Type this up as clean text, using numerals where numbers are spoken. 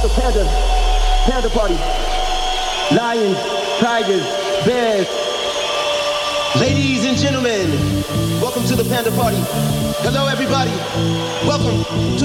out to Panda Party. Lions, tigers, bears. Ladies and gentlemen, welcome to the Panda Party. Hello everybody, welcome to